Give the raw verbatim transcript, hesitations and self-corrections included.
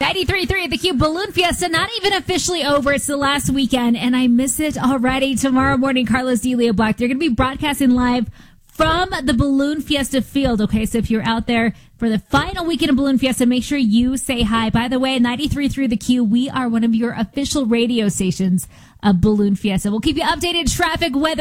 ninety-three point three at the Cube Balloon Fiesta, not even officially over. It's the last weekend, and I miss it already. Tomorrow morning, Carlos Delia Black, they're going to be broadcasting live from the Balloon Fiesta field. Okay, so if you're out there for the final weekend of Balloon Fiesta, make sure you say hi. By the way, ninety-three point three The Q, we are one of your official radio stations of Balloon Fiesta. We'll keep you updated. Traffic, weather,